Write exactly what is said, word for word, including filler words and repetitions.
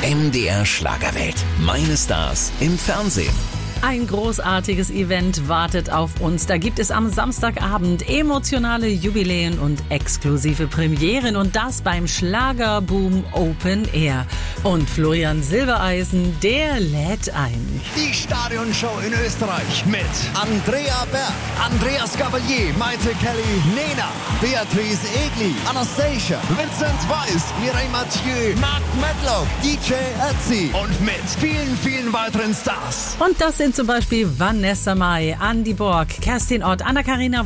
M D R Schlagerwelt. Meine Stars im Fernsehen. Ein großartiges Event wartet auf uns. Da gibt es am Samstagabend emotionale Jubiläen und exklusive Premieren und das beim Schlagerboom Open Air. Und Florian Silbereisen, der lädt ein. Die Stadionshow in Österreich mit Andrea Berg, Andreas Gabalier, Maite Kelly, Nena, Beatrice Egli, Anastasia, Vincent Weiss, Mireille Mathieu, Mark Medlock, D J Ötzi und mit vielen, vielen weiteren Stars. Und das sind zum Beispiel Vanessa Mai, Andy Borg, Kerstin Ott, Anna-Karina